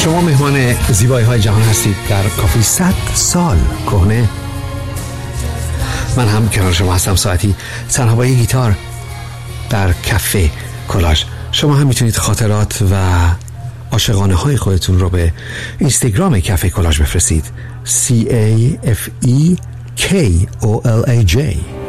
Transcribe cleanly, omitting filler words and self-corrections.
شما مهمان زیبایی های جهان هستید در کافی 100 سال کهنه. من هم کنار شما هستم ساعتی تنها با یه گیتار در کافه کلاژ. شما هم میتونید خاطرات و عاشقانه های خودتون رو به اینستاگرام کافه کلاژ بفرستید. CAFEKOLAJ.